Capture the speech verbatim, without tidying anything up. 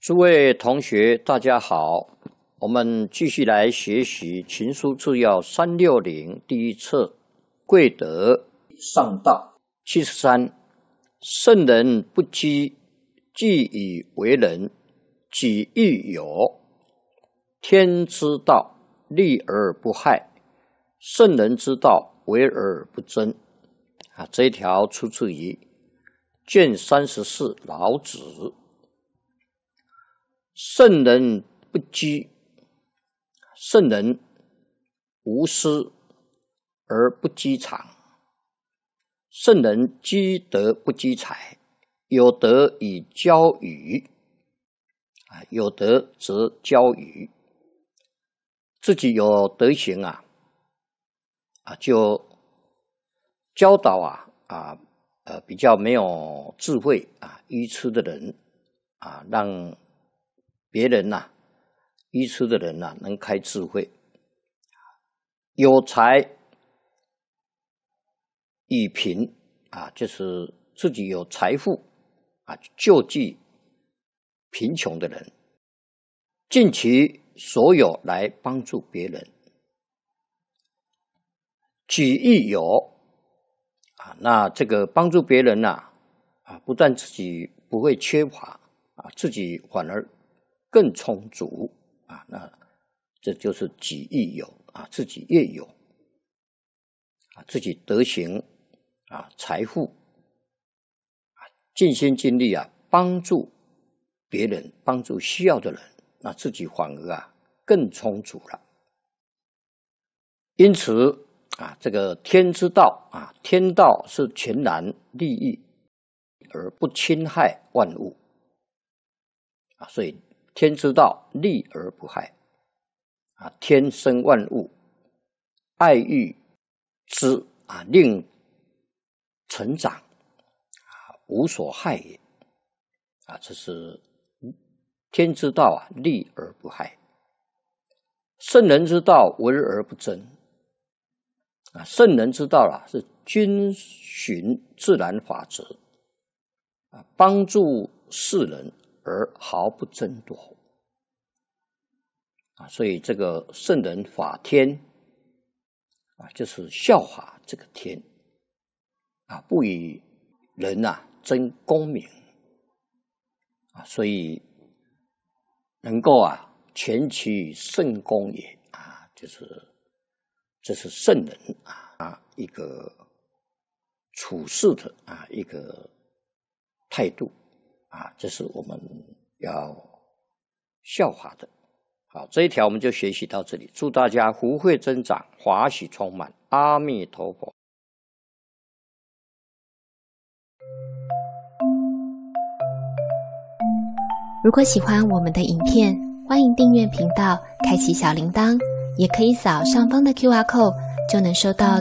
诸位同学，大家好，我们继续来学习《秦书治要》三六零第一册贵德上道七十三。圣人不积，既以为人，己亦有。天之道，利而不害；圣人之道，为而不争。啊，这一条出自于卷三十四老子。圣人不积，圣人无私而不积长，圣人积德不积财，有德以教育，啊，有德则教育，自己有德行啊，啊，就教导啊啊呃比较没有智慧啊愚痴的人啊，让别人呐、啊，愚痴的人呐、啊，能开智慧。有财以贫啊，就是自己有财富啊，救济贫穷的人，尽其所有来帮助别人。己亦有啊，那这个帮助别人呐、啊，啊，不但自己不会缺乏啊，自己反而更充足啊，那这就是己亦有啊，自己也有啊，自己德行啊，财富啊，尽心尽力啊，帮助别人，帮助需要的人，那自己反而啊更充足了。因此啊，这个天之道啊，天道是全然利益而不侵害万物啊，所以天之道，利而不害啊！天生万物，爱育之啊，令成长啊，无所害也啊！这是天之道啊，利而不害。圣人之道，为而不争啊！圣人之道啊，是遵循自然法则啊，帮助世人而毫不争夺啊，所以这个圣人法天啊，就是效法这个天啊，不与人啊争功名啊，所以能够啊全其圣功也啊，就是这是圣人啊一个处事的啊一个态度。啊，这是我们要效法的。好，这一条我们就学习到这里。祝大家福慧增长，华喜充满。阿弥陀佛。 如果喜欢我们的影片，欢迎订阅频道，开启小铃铛，也可以扫上方的 Q R code， 就能收到